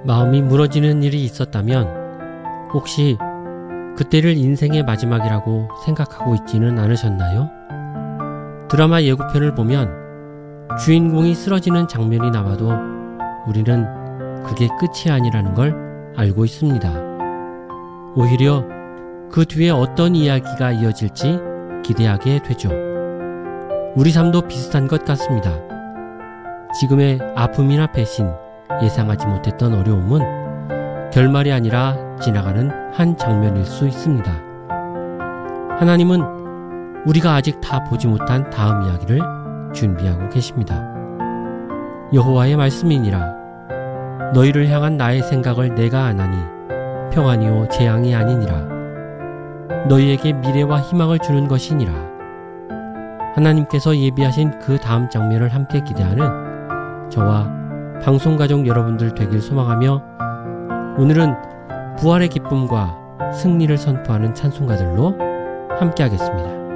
마음이 무너지는 일이 있었다면 혹시 그때를 인생의 마지막이라고 생각하고 있지는 않으셨나요? 드라마 예고편을 보면 주인공이 쓰러지는 장면이 나와도 우리는 그게 끝이 아니라는 걸 알고 있습니다. 오히려 그 뒤에 어떤 이야기가 이어질지 기대하게 되죠. 우리 삶도 비슷한 것 같습니다. 지금의 아픔이나 배신, 예상하지 못했던 어려움은 결말이 아니라 지나가는 한 장면일 수 있습니다. 하나님은 우리가 아직 다 보지 못한 다음 이야기를 준비하고 계십니다. 여호와의 말씀이니라. 너희를 향한 나의 생각을 내가 아나니 평안이요 재앙이 아니니라. 너희에게 미래와 희망을 주는 것이니라. 하나님께서 예비하신 그 다음 장면을 함께 기대하는 저와 방송가족 여러분들 되길 소망하며 오늘은 부활의 기쁨과 승리를 선포하는 찬송가들로 함께 하겠습니다.